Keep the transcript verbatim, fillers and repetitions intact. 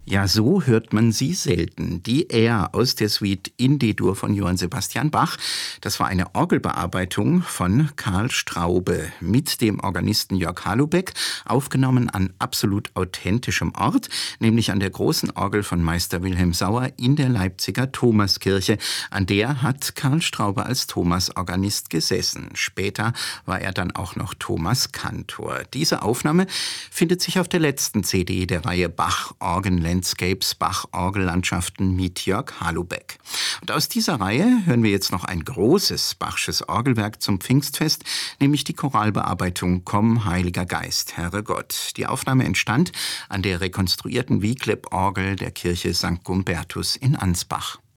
Ja, so hört man sie selten. Die Air aus der Suite in D-Dur von Johann Sebastian Bach. Das war eine Orgelbearbeitung von Karl Straube mit dem Organisten Jörg Halubeck, aufgenommen an absolut authentischem Ort, nämlich an der großen Orgel von Meister Wilhelm Sauer in der Leipziger Thomaskirche. An der hat Karl Straube als Thomasorganist gesessen. Später war er dann auch noch Thomaskantor. Diese Aufnahme findet sich auf der letzten C D der Reihe Bach Organ Landscapes, Bach-Orgellandschaften mit Jörg Halubeck. Und aus dieser Reihe hören wir jetzt noch ein großes Bachsches Orgelwerk zum Pfingstfest, nämlich die Choralbearbeitung Komm, Heiliger Geist, Herre Gott. Die Aufnahme entstand an der rekonstruierten Wycliffe-Orgel der Kirche Sankt Gumbertus in Ansbach.